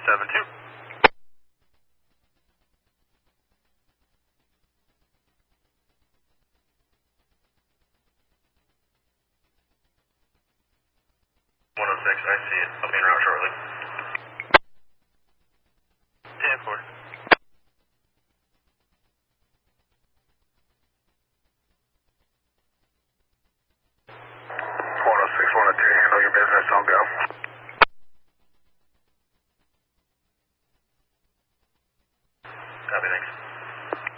7-2. I see it. I'll be around shortly. 10-4. 106, 103, handle your business, I'll go.